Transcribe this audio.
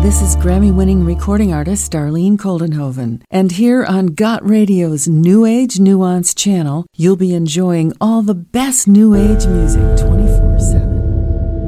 this is Grammy-winning recording artist Darlene Koldenhoven. And here on Got Radio's New Age Nuance channel, you'll be enjoying all the best New Age music 24